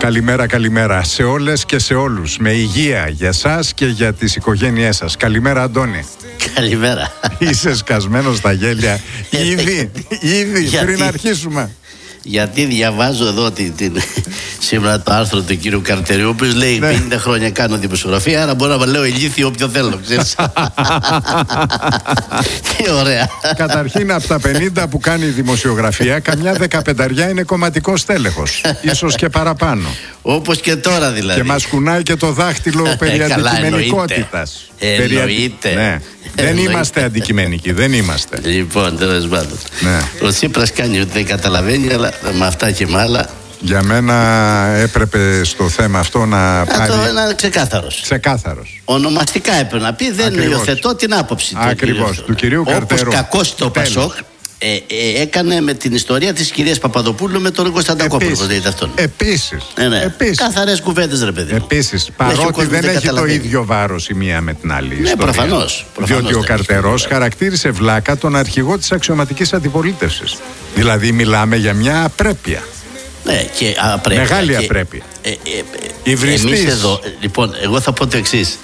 Καλημέρα σε όλες και σε όλους. Με υγεία για σας και για τις οικογένειές σας. Καλημέρα, Αντώνη. Καλημέρα. Είσαι σκασμένος στα γέλια ήδη πριν αρχίσουμε. Γιατί διαβάζω εδώ σήμερα το άρθρο του κύριου Καρτεριού, ο οποίος λέει 50 χρόνια κάνω δημοσιογραφία, άρα μπορώ να λέω ηλίθιο όποιο θέλω, ξέρεις. Τι ωραία. Καταρχήν από τα 50 που κάνει δημοσιογραφία, καμιά 15 είναι κομματικός τέλεχος. Ίσως και παραπάνω. Όπως και τώρα δηλαδή. Και μας κουνάει και το δάχτυλο περί αντικειμενικότητας. Εννοείται. Ναι. Δεν είμαστε αντικειμενικοί, δεν είμαστε. Λοιπόν, τέλος πάντων. Ο Τσίπρας κάνει ότι δεν καταλαβαίνει, αλλά με αυτά και με άλλα. Για μένα έπρεπε στο θέμα αυτό να πάρει. Να ξεκάθαρος. Ονομαστικά έπρεπε να πει, δεν υιοθετώ την άποψη του. Ακριβώς, του κυρίου Καρτερού. Όπως κακώς το Πασόκ έκανε με την ιστορία της κυρίας Παπαδοπούλου με τον Κωνσταντακόπουλο. Επίσης. Καθαρές κουβέντες, ρε παιδί. Επίσης, παρότι δεν έχει το ίδιο βάρος η μία με την άλλη. Ναι, προφανώς. Διότι ο Καρτερός χαρακτήρισε βλάκα τον αρχηγό της αξιωματικής αντιπολίτευσης. Δηλαδή, μιλάμε για μια απρέπεια. Ναι, και απρέπεια. Μεγάλη απρέπεια. Εμείς εδώ, λοιπόν, εγώ θα πω το εξής.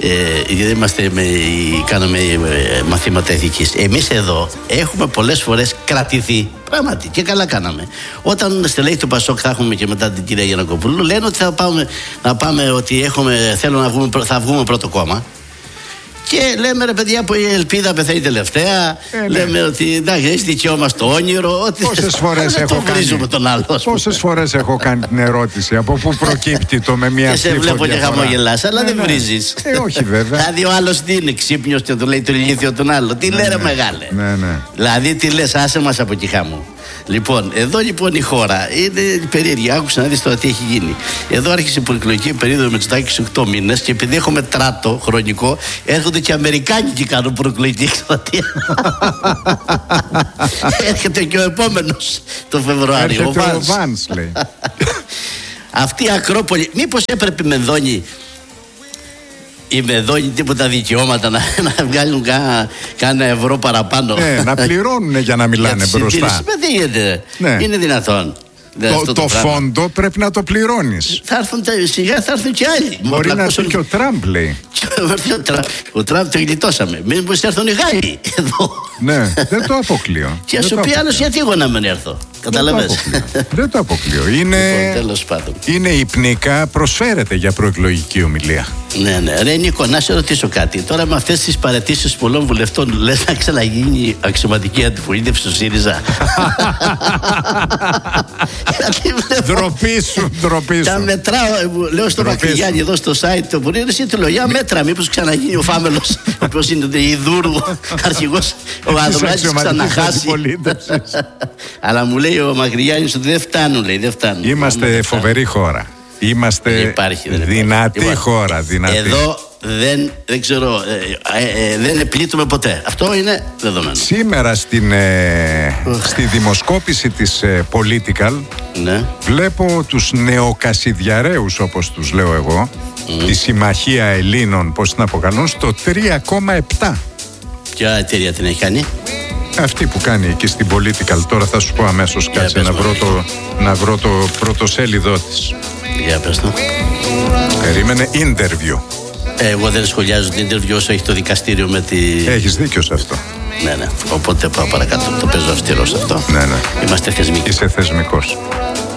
Γιατί κάνουμε μαθήματα ηθικής. Εμείς εδώ έχουμε πολλές φορές κρατηθεί. Πράγματι, και καλά κάναμε. Όταν στελέχη του Πασόκ θα έχουμε και μετά την κυρία Γιαννακοπούλου, λένε ότι θα πάμε ότι θα βγούμε πρώτο κόμμα. Και λέμε, ρε παιδιά, που η ελπίδα πεθαίνει τελευταία. Λέμε ότι εντάξει, έχει δικαίωμα στο όνειρο. Πόσες φορές έχω κάνει την ερώτηση από πού προκύπτει το με μια ψήφο. Και σε βλέπω και χαμογελάς, αλλά δεν βρίζεις. Όχι, βέβαια. Δηλαδή, ο άλλος τι είναι, ξύπνιος και του λέει το ηλίθιο τον άλλο. Τι λέει, ρε μεγάλε. Δηλαδή, τι λες, άσε μας από εκεί χάμου. Λοιπόν, εδώ λοιπόν η χώρα είναι περίεργη. Άκουσα να δεις τώρα τι έχει γίνει. Εδώ άρχισε η προεκλογική περίοδο με Μητσοτάκη 8 μήνες και επειδή έχουμε τράτο χρονικό, έρχονται και Αμερικάνοι και κάνουν προεκλογική εκστρατεία. Έρχεται και ο επόμενος το Φεβρουάριο. Έρχεται ο Βάνς, λέει. Αυτή η Ακρόπολη, μήπως έπρεπε με δόνει οι Μεδόνοι τίποτα δικαιώματα να βγάλουν κάνα ευρώ παραπάνω. Να πληρώνουν για να μιλάνε μπροστά. Δεν γίνεται. Είναι δυνατόν. Το φόντο πρέπει να το πληρώνεις. Σιγά θα έρθουν και άλλοι. Μπορεί να έρθει και ο Τραμπ, λέει. Ο Τραμπ το γλιτώσαμε. Μήπως έρθουν οι Γάλλοι εδώ. Ναι, δεν το αποκλείω. Και α σου πει άλλος, γιατί εγώ να μην έρθω. Καταλαβαίνεις. Δεν το αποκλείω. Είναι υπνικά, προσφέρεται για προεκλογική ομιλία. Ναι. Ρε Νίκο, να σε ρωτήσω κάτι. Τώρα με αυτές τις παραιτήσεις πολλών βουλευτών, λες να ξαναγίνει αξιωματική αντιπολίτευση του ΣΥΡΙΖΑ? Ντροπή σου. Τα μετράω, λέω στο Μακρυγιάννη εδώ στο site του Υπουργείου, εσύ του λέω για μέτρα, μήπως ξαναγίνει ο Φάμελος, ο οποίος είναι η Δούρου αρχηγός, ο Ανδρουλάκης ξαναχάσει. Αλλά μου λέει ο Μακρυγιάννης ότι δεν φτάνουν, λέει, δεν φτάνουν. Είμαστε φοβερή χώρα. Είμαστε δυνατή χώρα. Εδώ δεν ξέρω, δεν επλήττουμε ποτέ. Αυτό είναι δεδομένο. Σήμερα στη δημοσκόπηση της Political βλέπω τους νεοκασιδιαρέους, όπως τους λέω εγώ, τη Συμμαχία Ελλήνων, πώς την αποκαλούν, στο 3,7. Ποια εταιρεία την έχει κάνει? Αυτή που κάνει εκεί στην Political. Τώρα θα σου πω αμέσως, κάτσε να βρω το πρωτοσέλιδό της. Για πες το. Περίμενε, interview. Εγώ δεν σχολιάζω την interview όσο έχει το δικαστήριο με τη... Έχεις δίκιο σε αυτό. Ναι. Οπότε πάω παρακάτω, το παίζω αυστηρό σε αυτό. Ναι. Είμαστε θεσμικοί. Είσαι θεσμικός.